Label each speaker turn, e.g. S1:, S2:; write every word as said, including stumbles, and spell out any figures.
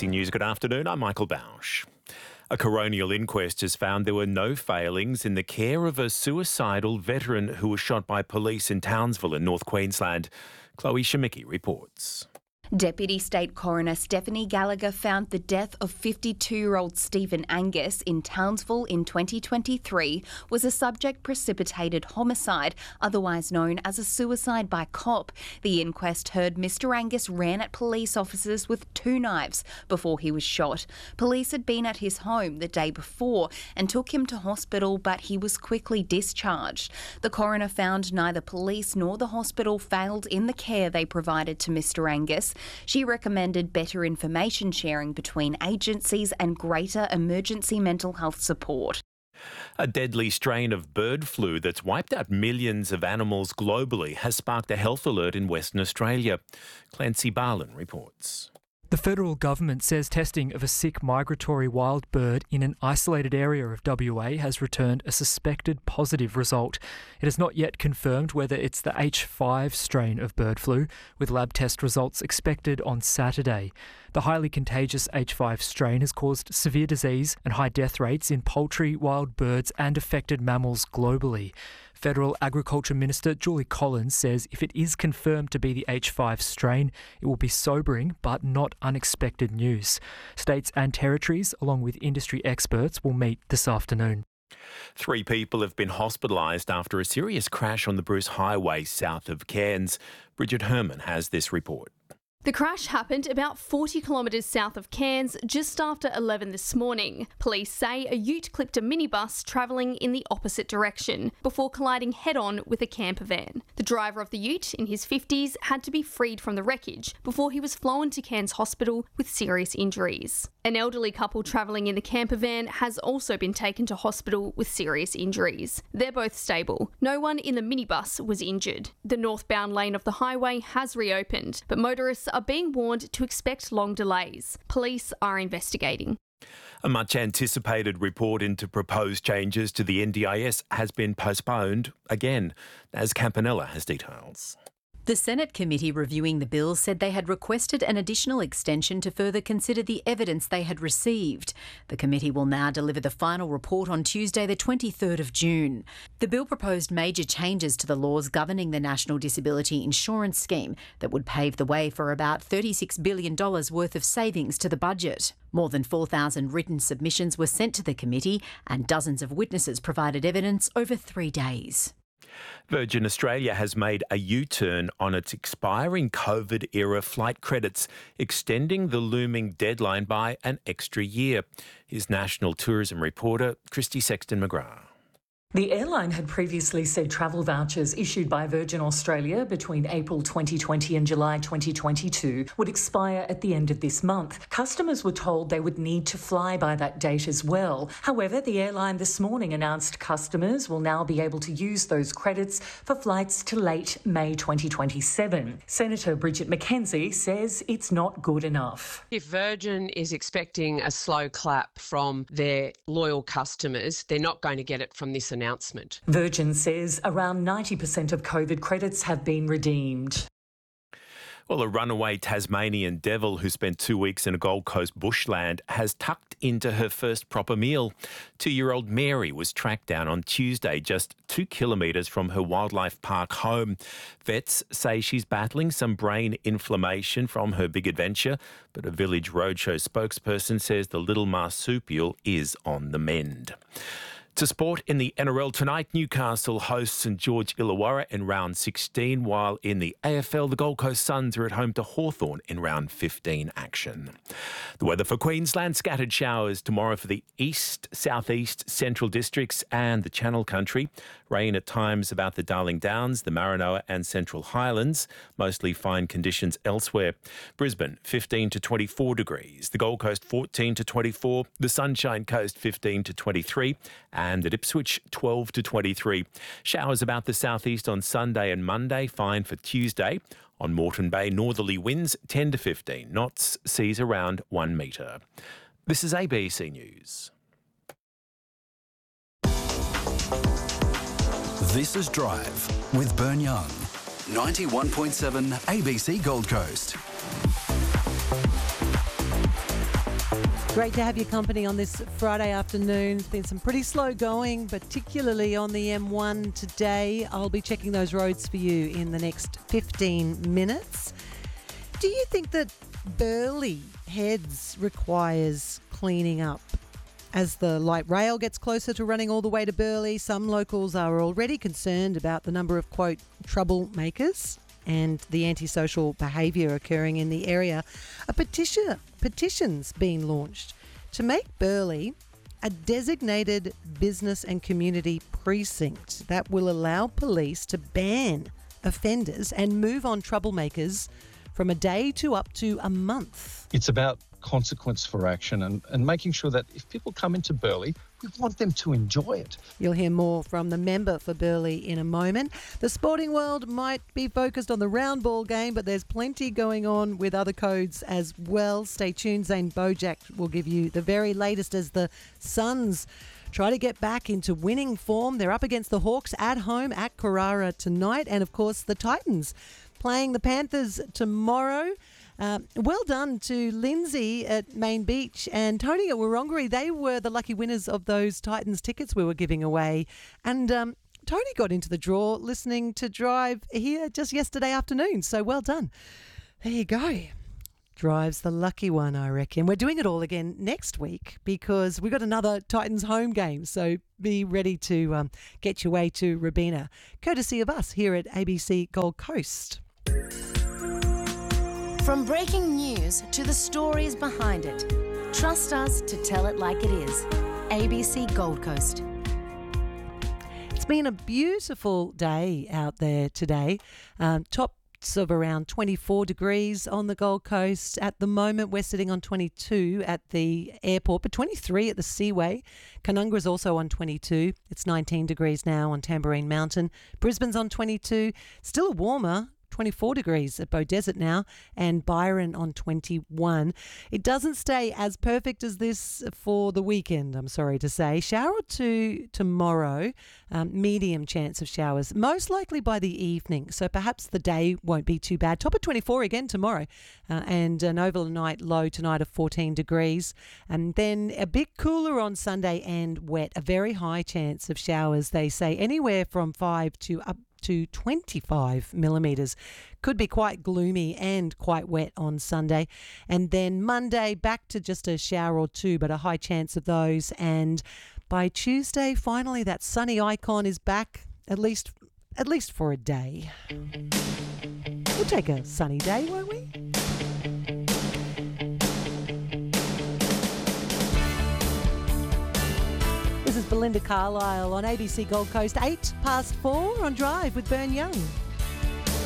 S1: C News, good afternoon. I'm Michael Bausch. A coronial inquest has found there were no failings in the care of a suicidal veteran who was shot by police in Townsville in North Queensland. Chloe Shemicki reports.
S2: Deputy State Coroner Stephanie Gallagher found the death of fifty-two-year-old Stephen Angus in Townsville in twenty twenty-three was a subject-precipitated homicide, otherwise known as a suicide by cop. The inquest heard Mister Angus ran at police officers with two knives before he was shot. Police had been at his home the day before and took him to hospital, but he was quickly discharged. The coroner found neither police nor the hospital failed in the care they provided to Mister Angus. She recommended better information sharing between agencies and greater emergency mental health support.
S1: A deadly strain of bird flu that's wiped out millions of animals globally has sparked a health alert in Western Australia. Clancy Barlin reports.
S3: The federal government says testing of a sick migratory wild bird in an isolated area of W A has returned a suspected positive result. It has not yet confirmed whether it's the H five strain of bird flu, with lab test results expected on Saturday. The highly contagious H five strain has caused severe disease and high death rates in poultry, wild birds and affected mammals globally. Federal Agriculture Minister Julie Collins says if it is confirmed to be the H five strain, it will be sobering but not unexpected news. States and territories, along with industry experts, will meet this afternoon.
S1: Three people have been hospitalised after a serious crash on the Bruce Highway south of Cairns. Bridget Herman has this report.
S4: The crash happened about forty kilometres south of Cairns just after eleven this morning. Police say a ute clipped a minibus travelling in the opposite direction before colliding head-on with a camper van. The driver of the ute, in his fifties, had to be freed from the wreckage before he was flown to Cairns Hospital with serious injuries. An elderly couple travelling in the camper van has also been taken to hospital with serious injuries. They're both stable. No one in the minibus was injured. The northbound lane of the highway has reopened, but motorists are being warned to expect long delays. Police are investigating.
S1: A much anticipated report into proposed changes to the N D I S has been postponed again, as Campanella has details.
S5: The Senate committee reviewing the bill said they had requested an additional extension to further consider the evidence they had received. The committee will now deliver the final report on Tuesday, the twenty-third of June. The bill proposed major changes to the laws governing the National Disability Insurance Scheme that would pave the way for about thirty-six billion dollars worth of savings to the budget. More than four thousand written submissions were sent to the committee and dozens of witnesses provided evidence over three days.
S1: Virgin Australia has made a U-turn on its expiring COVID-era flight credits, extending the looming deadline by an extra year. Here's National Tourism reporter Christy Sexton-McGrath.
S6: The airline had previously said travel vouchers issued by Virgin Australia between April twenty twenty and July twenty twenty-two would expire at the end of this month. Customers were told they would need to fly by that date as well. However, the airline this morning announced customers will now be able to use those credits for flights to late May twenty twenty-seven. Senator Bridget McKenzie says it's not good enough.
S7: If Virgin is expecting a slow clap from their loyal customers, they're not going to get it from this announcement. announcement.
S6: Virgin says around ninety percent of COVID credits have been redeemed.
S1: Well, a runaway Tasmanian devil who spent two weeks in a Gold Coast bushland has tucked into her first proper meal. Two-year-old Mary was tracked down on Tuesday, just two kilometres from her wildlife park home. Vets say she's battling some brain inflammation from her big adventure, but a Village Roadshow spokesperson says the little marsupial is on the mend. To sport in the N R L tonight, Newcastle hosts St George Illawarra in round sixteen, while in the A F L, the Gold Coast Suns are at home to Hawthorn in round fifteen action. The weather for Queensland: scattered showers tomorrow for the east, southeast, central districts and the Channel Country. Rain at times about the Darling Downs, the Maranoa and Central Highlands. Mostly fine conditions elsewhere. Brisbane, fifteen to twenty-four degrees. The Gold Coast, fourteen to twenty-four. The Sunshine Coast, fifteen to twenty-three. And at Ipswich, twelve to twenty-three. Showers about the southeast on Sunday and Monday, fine for Tuesday. On Moreton Bay, northerly winds ten to fifteen knots, seas around one metre. This is A B C News.
S8: This is Drive with Bern Young. ninety-one point seven A B C Gold Coast.
S9: Great to have your company on this Friday afternoon. It's been some pretty slow going, particularly on the M one today. I'll be checking those roads for you in the next fifteen minutes. Do you think that Burleigh Heads requires cleaning up? As the light rail gets closer to running all the way to Burleigh, some locals are already concerned about the number of, quote, troublemakers and the antisocial behaviour occurring in the area. A petition, petition's been launched to make Burleigh a designated business and community precinct that will allow police to ban offenders and move on troublemakers from a day to up to a month.
S10: It's about consequence for action and, and making sure that if people come into Burleigh, we want them to enjoy it.
S9: You'll hear more from the member for Burleigh in a moment. The sporting world might be focused on the round ball game, but there's plenty going on with other codes as well. Stay tuned. Zane Bojack will give you the very latest as the Suns try to get back into winning form. They're up against the Hawks at home at Carrara tonight. And, of course, the Titans playing the Panthers tomorrow. Uh, well done to Lindsay at Main Beach and Tony at Wurrunggeri. They were the lucky winners of those Titans tickets we were giving away. And um, Tony got into the draw listening to Drive here just yesterday afternoon. So well done. There you go. Drive's the lucky one, I reckon. We're doing it all again next week because we've got another Titans home game. So be ready to um, get your way to Robina, courtesy of us here at A B C Gold Coast.
S11: From breaking news to the stories behind it, trust us to tell it like it is. A B C Gold Coast.
S9: It's been a beautiful day out there today. Um, tops of around twenty-four degrees on the Gold Coast. At the moment, we're sitting on twenty-two at the airport, but twenty-three at the Seaway. Canungra is also on twenty-two. It's nineteen degrees now on Tamborine Mountain. Brisbane's on twenty-two. Still warmer. twenty-four degrees at Beaudesert now, and Byron on twenty-one. It doesn't stay as perfect as this for the weekend, I'm sorry to say. Shower or two tomorrow, um, medium chance of showers, most likely by the evening, so perhaps the day won't be too bad. Top of twenty-four again tomorrow, uh, and an overnight low tonight of fourteen degrees, and then a bit cooler on Sunday and wet, a very high chance of showers, they say, anywhere from five to up to twenty-five millimetres. Could be quite gloomy and quite wet on Sunday. And then Monday, back to just a shower or two, but a high chance of those. And by Tuesday, finally, that sunny icon is back, at least, at least for a day. We'll take a sunny day, won't we? This is Belinda Carlisle on A B C Gold Coast, eight past four on Drive with Bern Young.